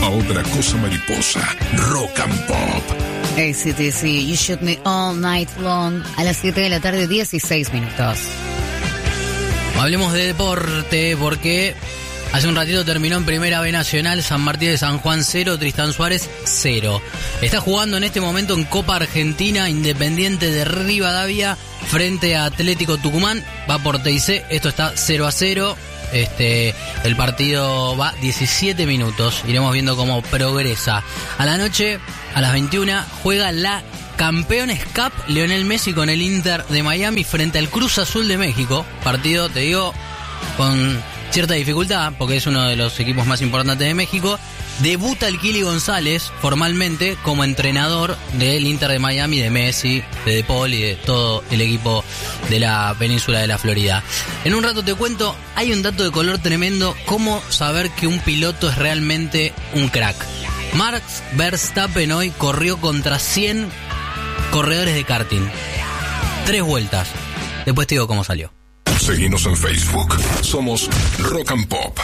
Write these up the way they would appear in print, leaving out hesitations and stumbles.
a otra cosa mariposa. Rock and Pop. AC/DC, You Shoot Me All Night Long, a las 7 de la tarde, 16 minutos. Hablemos de deporte porque hace un ratito terminó en Primera B Nacional, San Martín de San Juan 0, Tristán Suárez 0. Está jugando en este momento en Copa Argentina Independiente de Rivadavia frente a Atlético Tucumán. Va por TIC, esto está 0-0. El partido va 17 minutos. Iremos viendo cómo progresa. A la noche, a las 21, juega la Campeones Cup Lionel Messi con el Inter de Miami frente al Cruz Azul de México. Partido, te digo, con cierta dificultad porque es uno de los equipos más importantes de México. Debuta el Kili González formalmente como entrenador del Inter de Miami, de Messi, de Paul y de todo el equipo de la península de la Florida. En un rato te cuento, hay un dato de color tremendo, cómo saber que un piloto es realmente un crack. Max Verstappen hoy corrió contra 100 corredores de karting. 3 vueltas. Después te digo cómo salió. Seguinos en Facebook. Somos Rock and Pop.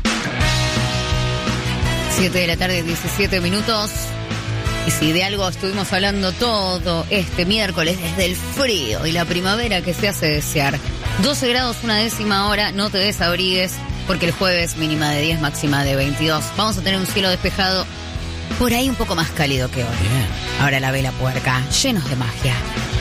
7 de la tarde, 17 minutos. Y si de algo estuvimos hablando todo este miércoles, desde el frío y la primavera que se hace desear. 12 grados, 1/10 hora, no te desabrigues, porque el jueves mínima de 10, máxima de 22. Vamos a tener un cielo despejado, por ahí un poco más cálido que hoy. Bien. Ahora la vela puerca, llenos de magia.